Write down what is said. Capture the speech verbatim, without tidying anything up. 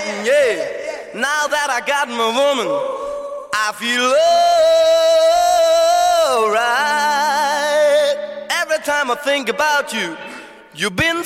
yeah. Now that I got my woman, I feel alright. Every time I think about you, you've been